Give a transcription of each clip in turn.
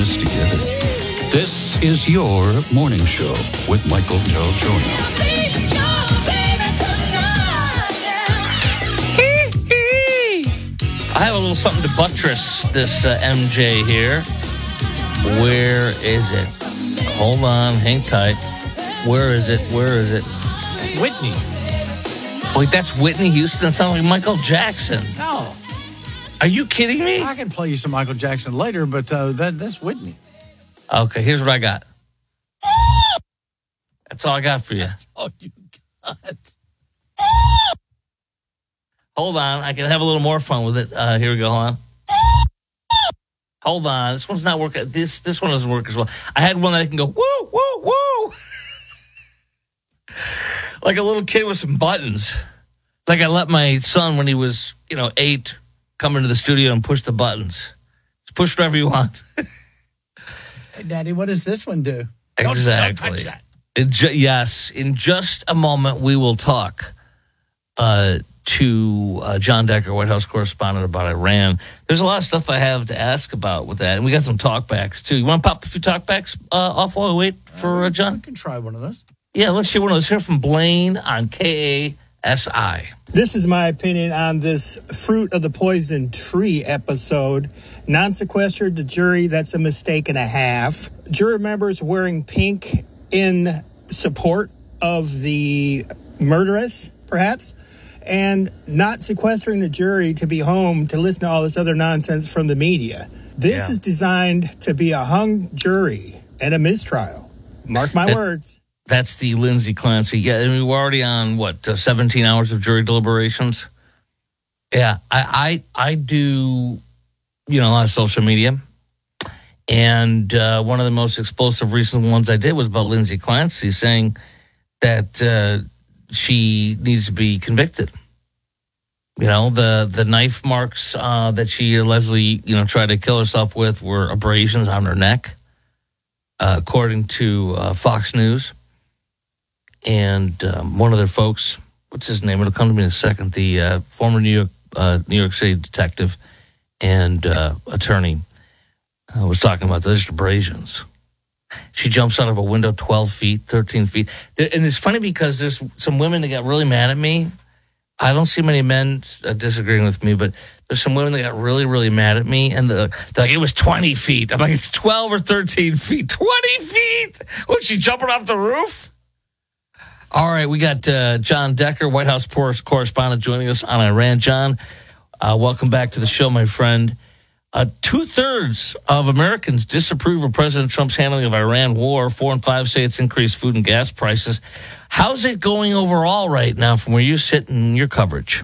this together. This is your morning show with Michael Del Giorno. I have a little something to buttress this MJ here. Where is it? Hold on, hang tight. Where is it? It's Whitney. Wait, that's Whitney Houston? That sounds like Michael Jackson. No. Are you kidding me? I can play you some Michael Jackson later, but that's Whitney. Okay, here's what I got. That's all I got for you. That's all you got. Hold on, I can have a little more fun with it. Here we go, hold on. Hold on, this one's not working. This one doesn't work as well. I had one that I can go, woo, woo, woo. Like a little kid with some buttons. Like I let my son, when he was, 8, come into the studio and push the buttons. Just push whatever you want. Hey, Daddy, what does this one do? Exactly. Don't touch that. Yes, in just a moment we will talk to John Decker, White House correspondent, about Iran. There's a lot of stuff I have to ask about with that, and we got some talkbacks too. You want to pop a few talkbacks off while we wait for John? We can try one of those. Yeah, let's hear one of those. Hear from Blaine on KASI. This is my opinion on this fruit of the poison tree episode. Non-sequestered the jury, that's a mistake and a half. Jury members wearing pink in support of the murderess, perhaps, and not sequestering the jury to be home to listen to all this other nonsense from the media. This is designed to be a hung jury and a mistrial. Mark my words. That's the Lindsay Clancy. Yeah, I mean, we're already on, 17 hours of jury deliberations? Yeah, I do, a lot of social media. And one of the most explosive recent ones I did was about Lindsay Clancy saying that she needs to be convicted. The knife marks that she allegedly, tried to kill herself with were abrasions on her neck, according to Fox News. And one of their folks, what's his name? It'll come to me in a second. The former New York City detective and attorney was talking about those abrasions. She jumps out of a window 12 feet, 13 feet. And it's funny because there's some women that got really mad at me. I don't see many men disagreeing with me, but there's some women that got really, really mad at me. And they're like, it was 20 feet. I'm like, it's 12 or 13 feet. 20 feet? Was she jumping off the roof? All right, we got John Decker, White House correspondent, joining us on Iran. John, welcome back to the show, my friend. 2/3 of Americans disapprove of President Trump's handling of Iran war. 4 and 5 say it's increased food and gas prices. How's it going overall right now from where you sit in your coverage?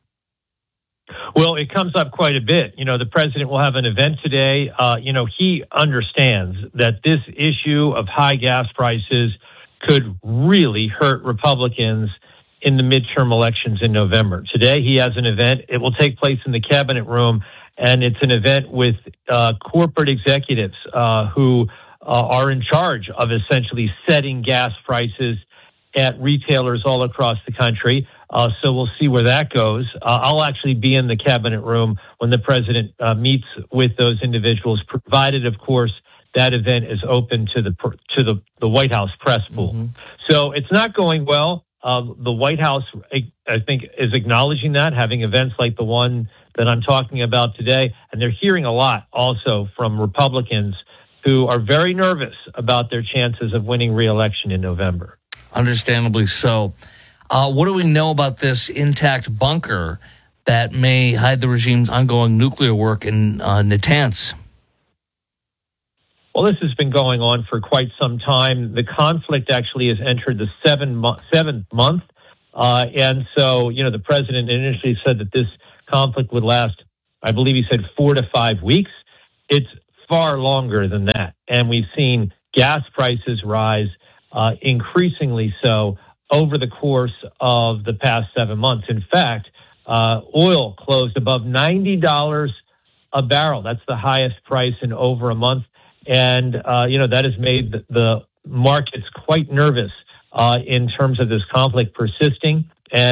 Well, it comes up quite a bit. The president will have an event today. He understands that this issue of high gas prices could really hurt Republicans in the midterm elections in November. Today, he has an event. It will take place in the cabinet room, and it's an event with corporate executives who are in charge of essentially setting gas prices at retailers all across the country. So we'll see where that goes. I'll actually be in the cabinet room when the president meets with those individuals, provided, of course, that event is open to the White House press pool. Mm-hmm. So it's not going well. The White House, I think, is acknowledging that, having events like the one that I'm talking about today. And they're hearing a lot also from Republicans who are very nervous about their chances of winning re-election in November. Understandably so. What do we know about this intact bunker that may hide the regime's ongoing nuclear work in Natanz? Well, this has been going on for quite some time. The conflict actually has entered the seventh month. And so, the president initially said that this conflict would last, I believe he said 4 to 5 weeks. It's far longer than that. And we've seen gas prices rise increasingly so over the course of the past 7 months. In fact, oil closed above $90 a barrel. That's the highest price in over a month. And, that has made the markets quite nervous in terms of this conflict persisting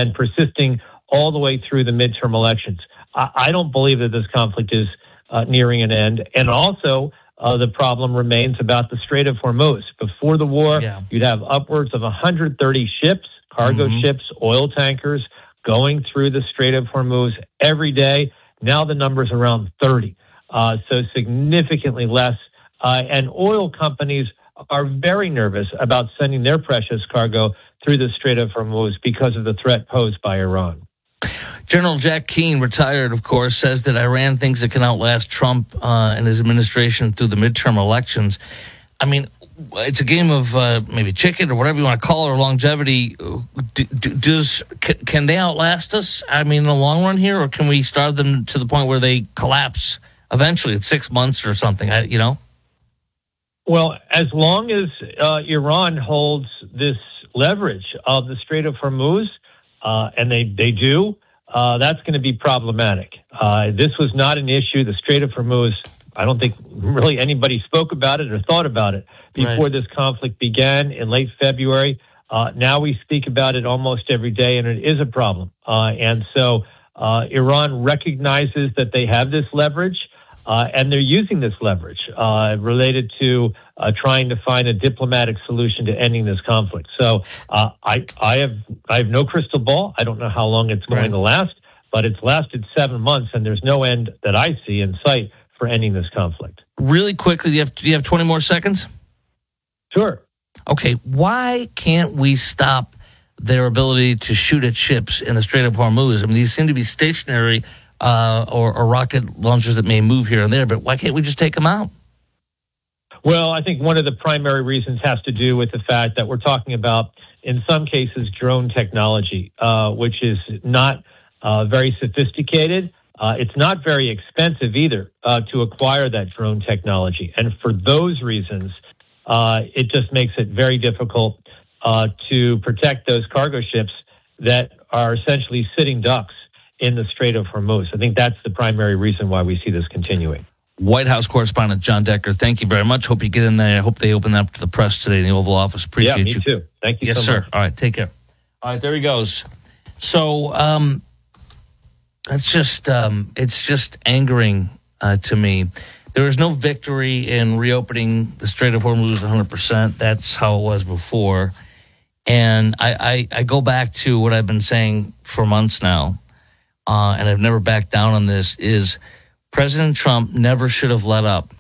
all the way through the midterm elections. I don't believe that this conflict is nearing an end. And also, the problem remains about the Strait of Hormuz. Before the war, you'd have upwards of 130 ships, cargo ships, oil tankers going through the Strait of Hormuz every day. Now the number's around 30, so significantly less. And oil companies are very nervous about sending their precious cargo through the Strait of Hormuz because of the threat posed by Iran. General Jack Keane, retired, of course, says that Iran thinks it can outlast Trump and his administration through the midterm elections. I mean, it's a game of maybe chicken or whatever you want to call it, or longevity. Can they outlast us? I mean, in the long run here, or can we start them to the point where they collapse eventually at 6 months or something? Well, as long as Iran holds this leverage of the Strait of Hormuz, and they do, that's going to be problematic. This was not an issue. The Strait of Hormuz, I don't think really anybody spoke about it or thought about it before this conflict began in late February. Now we speak about it almost every day, and it is a problem. And so Iran recognizes that they have this leverage, and they're using this leverage related to trying to find a diplomatic solution to ending this conflict. So I have no crystal ball. I don't know how long it's going to last, but it's lasted 7 months, and there's no end that I see in sight for ending this conflict. Really quickly, do you have 20 more seconds? Sure. Okay, why can't we stop their ability to shoot at ships in the Strait of Hormuz? I mean, these seem to be stationary or rocket launchers that may move here and there, but why can't we just take them out? Well, I think one of the primary reasons has to do with the fact that we're talking about, in some cases, drone technology, which is not very sophisticated. It's not very expensive either to acquire that drone technology. And for those reasons, it just makes it very difficult to protect those cargo ships that are essentially sitting ducks in the Strait of Hormuz. I think that's the primary reason why we see this continuing. White House correspondent John Decker, thank you very much. Hope you get in there. I hope they open up to the press today in the Oval Office. Appreciate you. Yeah, me too. Thank you so much. Yes, sir. All right, take care. All right, there he goes. So it's just angering to me. There is no victory in reopening the Strait of Hormuz 100%. That's how it was before. And I go back to what I've been saying for months now, and I've never backed down on this, is President Trump never should have let up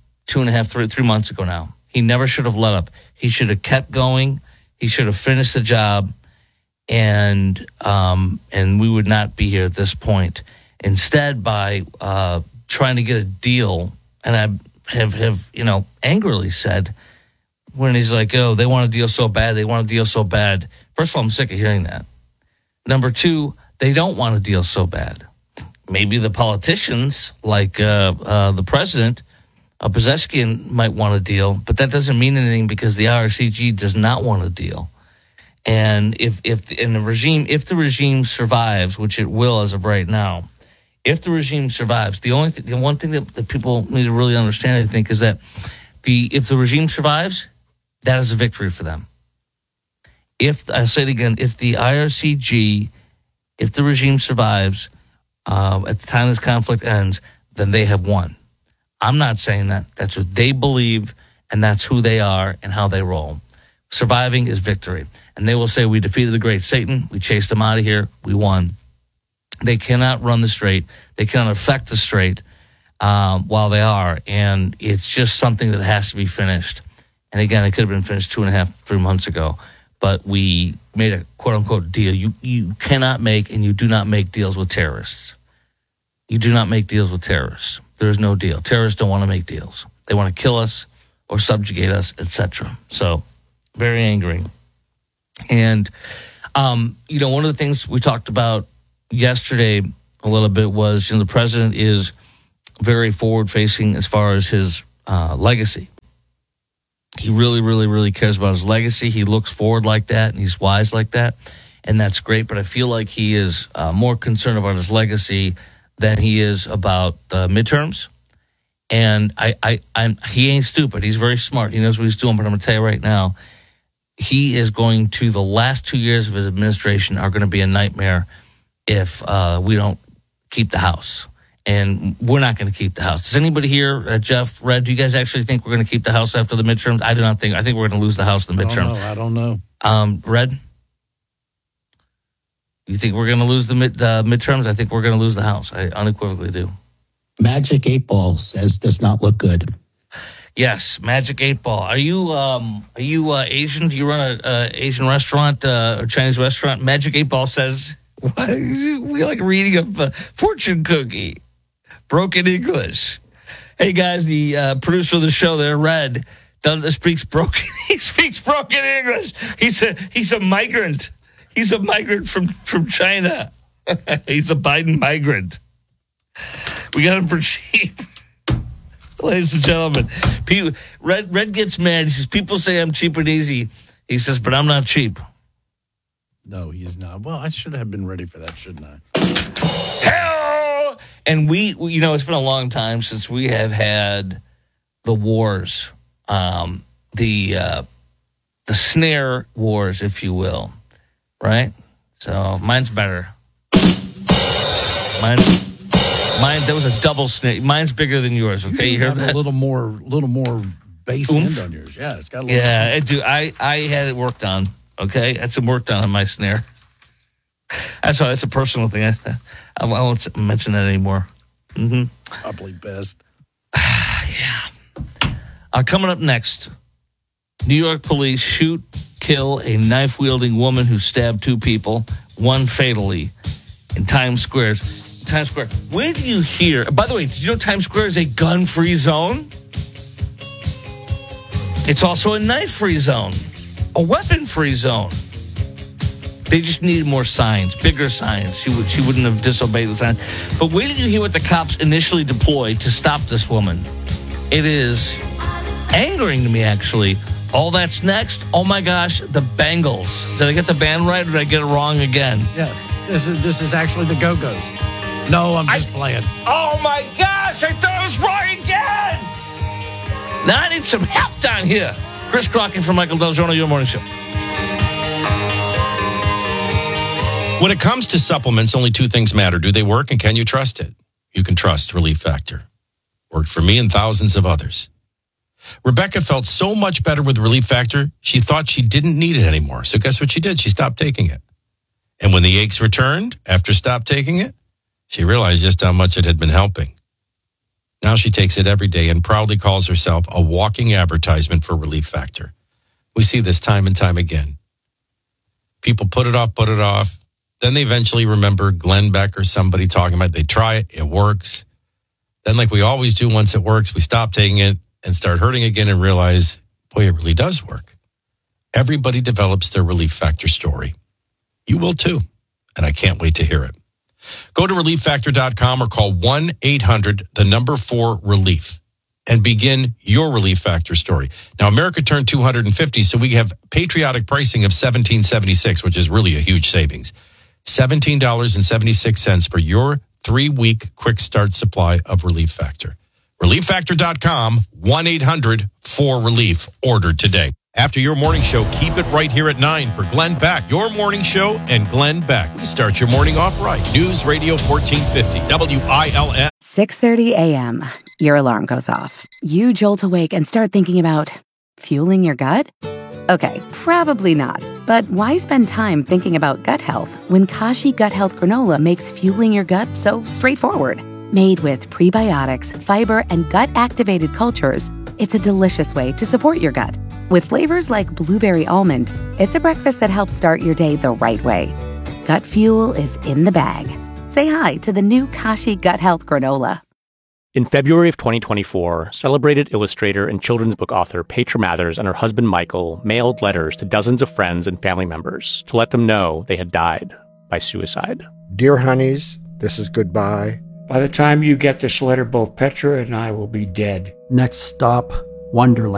3 months ago now. He never should have let up. He should have kept going. He should have finished the job, and we would not be here at this point. Instead, by trying to get a deal, and I have angrily said, when he's like, oh, they want a deal so bad, they want a deal so bad. First of all, I'm sick of hearing that. Number two, they don't want a deal so bad. Maybe the politicians, like the president, Pezeshkian, might want a deal, but that doesn't mean anything because the IRCG does not want a deal. And if the regime survives, which it will as of right now, if the regime survives, the one thing that people need to really understand, I think, is that if the regime survives, that is a victory for them. I say it again, if the IRCG, if the regime survives, at the time this conflict ends, then they have won. I'm not saying that. That's what they believe, and that's who they are and how they roll. Surviving is victory. And they will say, we defeated the great Satan. We chased him out of here. We won. They cannot run the strait. They cannot affect the strait while they are. And it's just something that has to be finished. And again, it could have been finished 2.5-3 months ago. But we made a quote-unquote deal. You cannot make and you do not make deals with terrorists. You do not make deals with terrorists. There is no deal. Terrorists don't want to make deals. They want to kill us or subjugate us, etc. So, very angering. And, one of the things we talked about yesterday a little bit was, the president is very forward-facing as far as his legacy. He really, really, really cares about his legacy. He looks forward like that, and he's wise like that, and that's great. But I feel like he is more concerned about his legacy than he is about the midterms. And he ain't stupid. He's very smart. He knows what he's doing. But I'm going to tell you right now, he is going to, the last 2 years of his administration are going to be a nightmare if we don't keep the House. And we're not going to keep the House. Does anybody here, Jeff, Red, do you guys actually think we're going to keep the House after the midterms? I do not think. I think we're going to lose the House in the midterm. I don't know. Red? You think we're going to lose the midterms? I think we're going to lose the House. I unequivocally do. Magic 8 Ball says does not look good. Yes, Magic 8 Ball. Are you Asian? Do you run a Asian restaurant or Chinese restaurant? Magic 8 Ball says we like reading a fortune cookie. Broken English. Hey guys, the producer of the show there, Red, speaks broken. He speaks broken English. He's a migrant. He's a migrant from China. He's a Biden migrant. We got him for cheap. Ladies and gentlemen, Red gets mad. He says, people say I'm cheap and easy. He says, but I'm not cheap. No, he's not. Well, I should have been ready for that, shouldn't I? Hell! And we it's been a long time since we have had the wars, the snare wars, if you will, right? So mine's better. Mine, there was a double snare. Mine's bigger than yours. Okay, you heard that? A little more bass end on yours. Yeah, it's got a little. Yeah, I had it worked on. Okay, had some work done on my snare. That's a personal thing. I won't mention that anymore. Mm-hmm. Probably best. Yeah. Coming up next, New York police shoot, kill a knife-wielding woman who stabbed 2 people, one fatally, in Times Square. Where do you hear? By the way, did you know Times Square is a gun-free zone? It's also a knife-free zone, a weapon-free zone. They just needed more signs, bigger signs. She wouldn't have disobeyed the sign. But wait till you hear what the cops initially deployed to stop this woman. It is angering to me, actually. All that's next. Oh my gosh, the Bengals. Did I get the band right, or did I get it wrong again? Yeah, this is actually the Go-Go's. No, I'm just playing. Oh my gosh, I thought I was wrong again. Now I need some help down here. Chris Crockett from Michael Del Giorno, Your Morning Show. When it comes to supplements, only 2 things matter. Do they work, and can you trust it? You can trust Relief Factor. Worked for me and thousands of others. Rebecca felt so much better with Relief Factor, she thought she didn't need it anymore. So guess what she did? She stopped taking it. And when the aches returned after stop taking it, she realized just how much it had been helping. Now she takes it every day and proudly calls herself a walking advertisement for Relief Factor. We see this time and time again. People put it off. Then they eventually remember Glenn Beck or somebody talking about it. They try it. It works. Then, like we always do once it works, we stop taking it and start hurting again and realize, boy, it really does work. Everybody develops their Relief Factor story. You will too. And I can't wait to hear it. Go to ReliefFactor.com or call 1-800-4-RELIEF and begin your Relief Factor story. Now, America turned 250, so we have patriotic pricing of $17.76, which is really a huge savings. $17.76 for your 3-week quick start supply of Relief Factor. ReliefFactor.com, 1-800-4-RELIEF. Order today. After your morning show, keep it right here at 9 for Glenn Beck. Your morning show and Glenn Beck. We start your morning off right. News Radio 1450, WILN. 6:30 a.m. Your alarm goes off. You jolt awake and start thinking about fueling your gut? Okay, probably not. But why spend time thinking about gut health when Kashi Gut Health Granola makes fueling your gut so straightforward? Made with prebiotics, fiber, and gut-activated cultures, it's a delicious way to support your gut. With flavors like blueberry almond, it's a breakfast that helps start your day the right way. Gut fuel is in the bag. Say hi to the new Kashi Gut Health Granola. In February of 2024, celebrated illustrator and children's book author Petra Mathers and her husband Michael mailed letters to dozens of friends and family members to let them know they had died by suicide. Dear honeys, this is goodbye. By the time you get this letter, both Petra and I will be dead. Next stop, Wonderland.